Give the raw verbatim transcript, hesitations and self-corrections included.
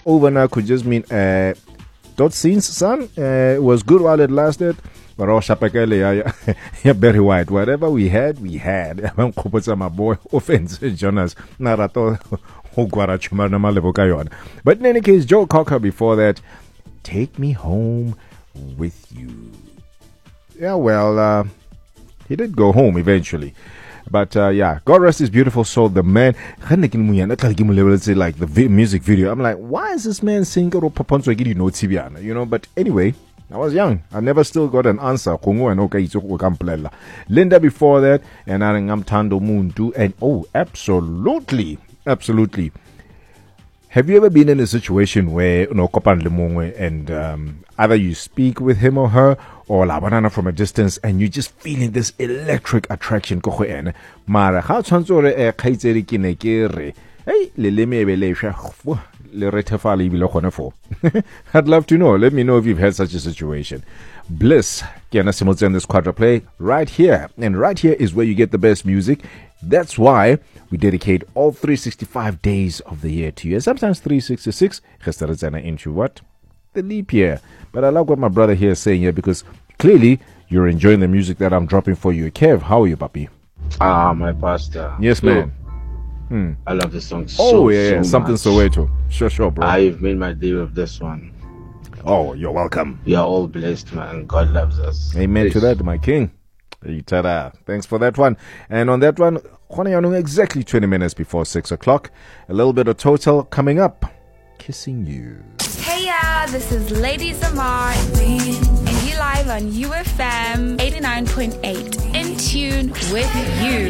it's over now could just mean uh, dot scenes, son. Uh, it was good while it lasted. But all Shapakele, yeah, yeah, very white. Whatever we had, we had. My boy, offense, Jonas, Narato, but in any case, Joe Cocker before that, Take Me Home With You. Yeah, well, uh, he did go home eventually. But uh, yeah, God rest his beautiful soul. The man, let's say like the vi- music video. I'm like, why is this man singing? You know, but anyway, I was young. I never still got an answer. Linda before that, and I'm Tando Muntu, and oh, absolutely, absolutely. Have you ever been in a situation where you know Kopan Lemongwe and um, either you speak with him or her or la banana from a distance and you're just feeling this electric attraction ko go ene mara ga tshwantse re e khaitseri ke ne ke re hey le le me be le sha le retefala ibile gone fo. I'd love to know. Let me know if you've had such a situation. Bliss ke na simotse in this quadra play right here, and right here is where you get the best music. That's why we dedicate all three hundred sixty-five days of the year to you. Sometimes three hundred sixty-six. Into what? The leap year. But I like what my brother here is saying here because clearly you're enjoying the music that I'm dropping for you. Kev, how are you, papi? Ah, my pastor. Yes, man. Hmm. I love this song so, oh, yeah, yeah. so Something much. Soweto. Sure, sure, bro. I've made my day with this one. Oh, you're welcome. We are all blessed, man. God loves us. Amen Please. to that, my king. Ta-da. Thanks for that one. And on that one, exactly twenty minutes before six o'clock. A little bit of Total coming up. Kissing You. Hey, yeah, this is Lady Zamar. And you live on U F M eighty-nine point eight. In tune with you.